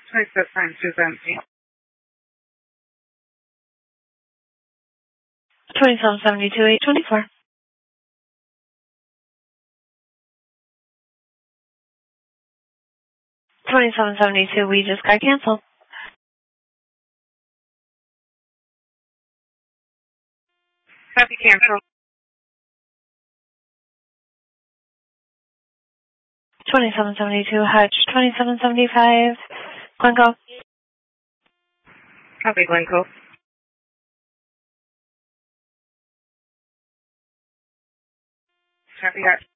26 times is empty. 2772 824. 2772, we just got canceled. Copy cancel. 2772 Hutch, 2775 Glencoe. Copy Glencoe. Copy that.